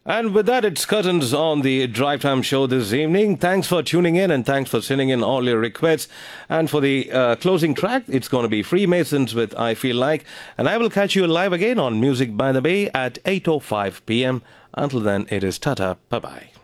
And with that, it's curtains on the Drive Time show this evening. Thanks for tuning in and thanks for sending in all your requests. And for the closing track, it's going to be Freemasons with I Feel Like. And I will catch you live again on Music by the Bay at 8:05 p.m. Until then, it is Tata. Bye-bye.